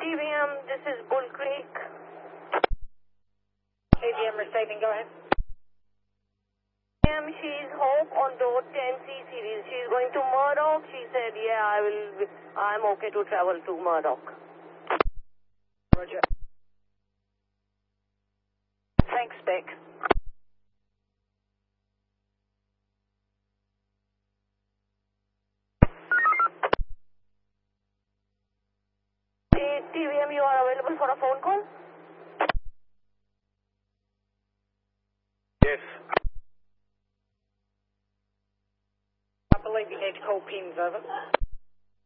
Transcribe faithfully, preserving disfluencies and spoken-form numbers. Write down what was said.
T V M, this is Bull Creek. T V M receiving, go ahead. T V M, she's Hope on door ten C series. She's going to Murdoch. She said, yeah, I will, I'm okay to travel to Murdoch. Roger. Thanks, Beck. T V M, you are available for a phone call? Yes. I believe you need to call P I N S, over.